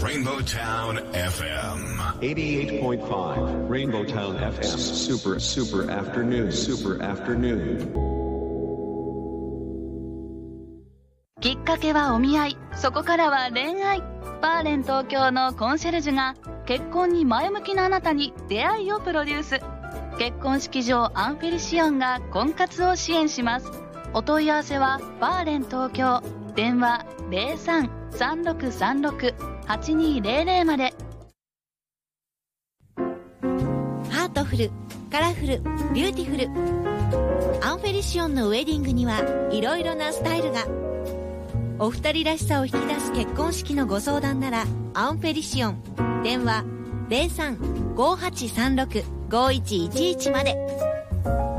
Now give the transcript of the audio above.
Rainbow Town FM 88.5 Rainbow Town FM Super Afternoon きっかけはお見合い、そこからは恋愛。バーレン東京のコンシェルジュが結婚に前向きなあなたに出会いをプロデュース。結婚式場アンフェリシオンが婚活を支援します。お問い合わせはバーレン東京、電話 03-3636-8200 まで。 ハートフル、カラフル、ビューティフル。アンフェリシオンのウェディングにはいろいろなスタイルが。お二人らしさを引き出す結婚式のご相談ならアンフェリシオン、電話 03-5836-5111 まで。